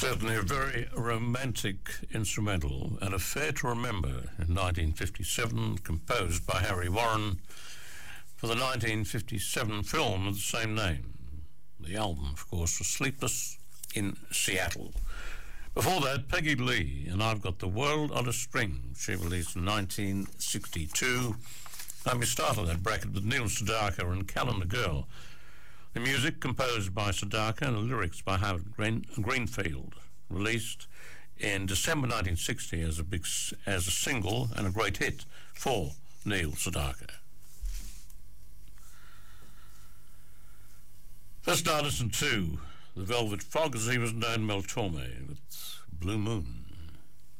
Certainly a very romantic instrumental and a fair to remember in 1957, composed by Harry Warren for the 1957 film of the same name. The album, of course, was Sleepless in Seattle. Before that, Peggy Lee and I've Got the World on a String, she released in 1962. And we started that bracket with Neil Sedaka and Calendar Girl. The music composed by Sedaka and the lyrics by Howard Greenfield, released in December 1960 as a single and a great hit for Neil Sedaka. First artist in two, The Velvet Fog, as he was known, Mel Torme, with Blue Moon.